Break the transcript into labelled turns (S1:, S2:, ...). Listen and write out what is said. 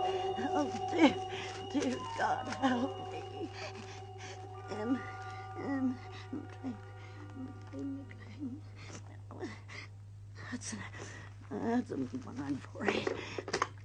S1: Oh, dear God, help me. And I'm trying. That's a 148.